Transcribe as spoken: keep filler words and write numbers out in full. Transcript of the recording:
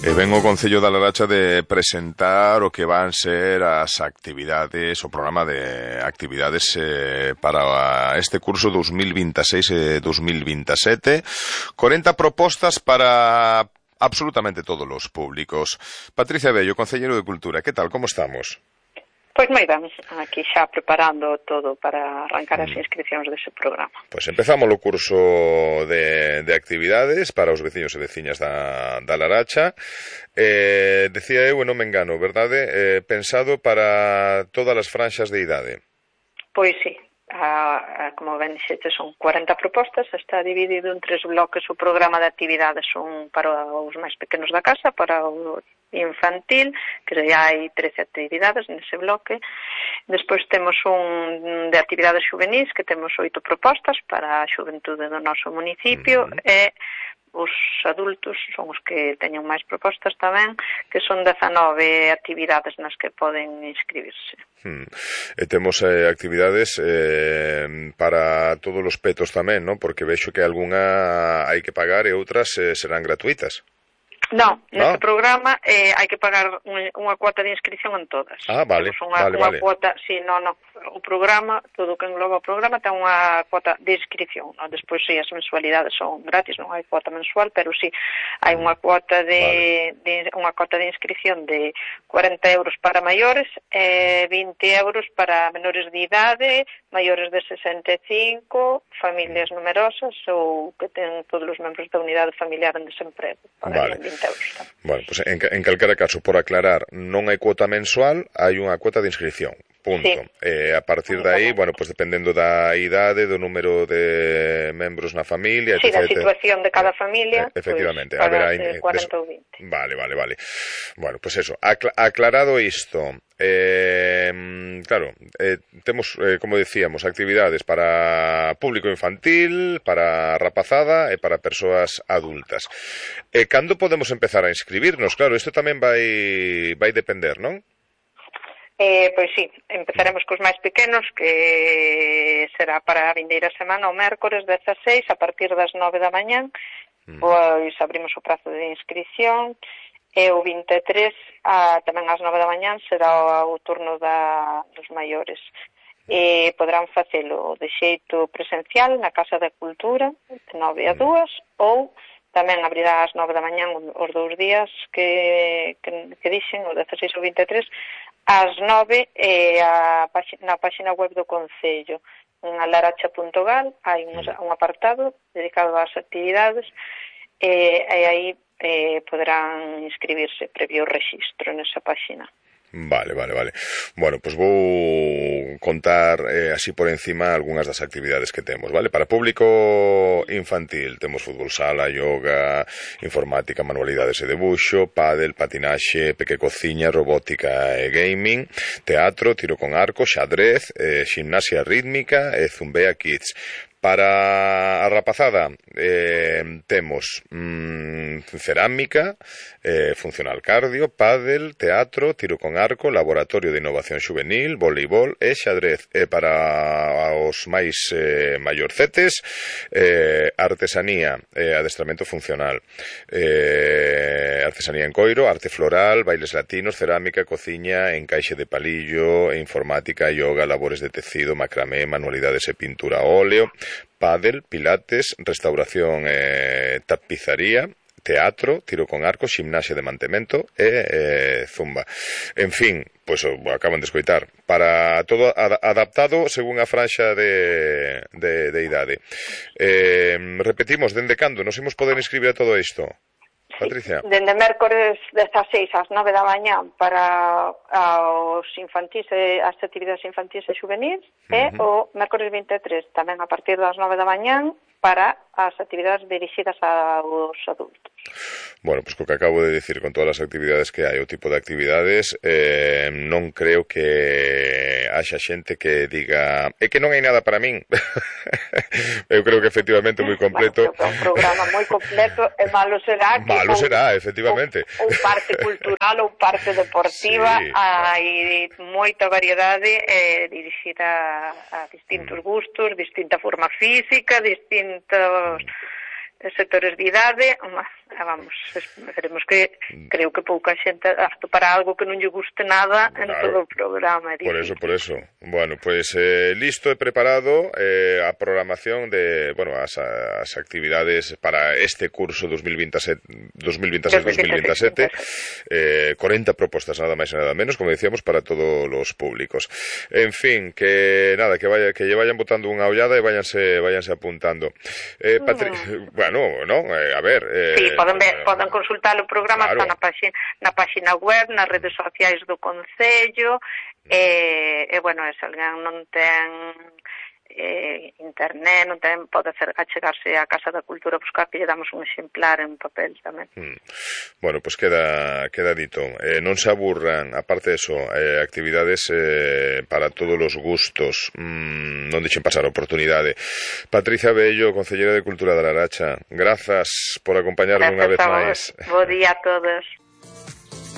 E ven o Concello da Laracha de presentar o que van ser as actividades, o programa de actividades eh, para este curso dos mil veintiséis e dos mil veintisiete. corenta propostas para absolutamente todos os públicos. Patricia Bello, Concelleiro de Cultura, que tal, como estamos? Pois moi ben, aquí xa preparando todo para arrancar as inscripcións dese programa. Pois empezamos o curso de, de actividades para os veciños e veciñas da, da Laracha. Eh, decía eu, e non me engano, verdade? Eh, pensado para todas as franxas de idade. Pois sí, a, a, como ben dixete, son corenta propostas, está dividido en tres bloques o programa de actividades, un para os máis pequenos da casa, para o infantil, que já hai trece actividades nese bloque. Despois temos un de actividades juvenis, que temos oito propostas para a xuventude do noso municipio, uh-huh. e os adultos son os que teñen máis propostas tamén, que son dezanove actividades nas que poden inscribirse. Hmm. E temos eh, actividades eh, para todos os petos tamén, non? Porque vexo que algunha hai que pagar e outras eh, serán gratuitas. Non, neste ¿No? programa eh, hai que pagar unha cuota de inscripción en todas. Ah, vale, unha, vale, unha vale. Cuota, sí, no, no, o programa, todo o que engloba o programa ten unha cuota de inscripción, no? Despois, sí, as mensualidades son gratis, non hai cuota mensual, pero sí, hai unha cuota de, vale. de unha cuota de inscripción de cuarenta euros para maiores e vinte euros para menores de idade, maiores de sesenta e cinco, familias numerosas ou que ten todos os membros da unidade familiar en desemprego. Vale. Bueno, pues en, en calquera caso, por aclarar, non hai cuota mensual, hai unha cuota de inscripción. Punto. Sí. Eh, a partir de aí, bueno, pues dependendo da idade, do número de membros na familia, sí, etcétera, da situación de cada familia, eh, efectivamente, pues, haberá de cuarenta ou vinte. Vale, vale, vale. Bueno, pues eso, acl aclarado isto, eh, claro, eh, temos, eh, como decíamos, actividades para público infantil, para rapazada e para persoas adultas. E eh, cando podemos empezar a inscribirnos? Claro, isto tamén vai vai depender, non? Eh, pois sí, empezaremos cos máis pequenos, que será para a vindeira semana, o mércores dezaseis, a partir das nove da mañán, mm. pois abrimos o prazo de inscripción, e o vinte e tres, a, tamén ás nove da mañán, será o, o turno da, dos maiores. E poderán facelo de xeito presencial na Casa da Cultura, de nove a dúas, ou tamén abrirá ás nove da mañán os dous días que, que, que dixen, o dezaseis ou vinte e tres, ás nove e a, na página web do Concello, en alaracha punto gal, hai un, un apartado dedicado ás actividades e, e aí eh, poderán inscribirse previo rexistro nesa página. Vale, vale, vale. Bueno, pues vou contar eh, así por encima algunhas das actividades que temos, vale? Para público infantil temos fútbol sala, yoga, informática, manualidades e debuxo, pádel, patinaxe, peque cociña, robótica e gaming, teatro, tiro con arco, xadrez, eh, ximnasia rítmica e zumbea kids. Para a rapazada eh, temos mmm, cerámica, eh, funcional cardio, pádel, teatro, tiro con arco, laboratorio de innovación juvenil, voleibol e xadrez. E para os máis eh, maiorcetes, eh, artesanía, eh, adestramento funcional, eh, artesanía en coiro, arte floral, bailes latinos, cerámica, cociña, encaixe de palillo, informática, yoga, labores de tecido, macramé, manualidades e pintura a óleo, pádel, pilates, restauración e eh, tapizaría, teatro, tiro con arco, ximnasia de mantemento e eh, zumba. En fin, pois pues, acaban de escoitar, para todo ad adaptado según a franxa de, de, de idade. Eh, repetimos, dende cando nos imos poder inscribir a todo isto? Patricia. Sí, dende mércores dezaseis ás nove da mañán para os infantis e as actividades infantis e juvenis, uh-huh. e o mércores vinte e tres tamén a partir das nove da mañán para as actividades dirixidas aos adultos. Bueno, pois pues, co que acabo de dicir, con todas as actividades que hai, o tipo de actividades, eh, non creo que haxa xente que diga é que non hai nada para min. Eu creo que efectivamente moi completo. Bueno, é un programa moi completo e malo será que malo será, efectivamente. Ou parte cultural ou parte deportiva, sí, hai moita variedade eh, dirixida a, a distintos gustos, distinta forma física, distintos sectores de idade, vamos, esperemos que, creo que pouca xente apto para algo que non lle guste nada en claro, todo o programa. Por eso, por eso. Bueno, pues eh, listo e preparado eh, a programación de, bueno, as, as actividades para este curso dos mil veintisiete dos mil veintiséis dos mil veintisiete, eh, corenta propostas nada máis e nada menos, como decíamos, para todos os públicos. En fin, que nada, que vaya que lle vayan botando unha ollada e váyanse váyanse apuntando. Eh, Patri... mm. Bueno, no, eh, a ver, eh, sí, poden ver, eh, poden consultar o programa, claro, está na página, na página web, nas redes sociais do Concello, e, e bueno, se alguén non ten eh, internet, non ten, pode hacer, achegarse á Casa da Cultura a buscar, que lle damos un exemplar en papel tamén. Mm. Bueno, pues queda queda dito. Eh, non se aburran, aparte de eso, eh, actividades eh, para todos os gustos, mm, non deixen pasar a oportunidade. Patricia Bello, Concellera de Cultura da Laracha, grazas por acompañarme unha vez máis. Bo día a todos.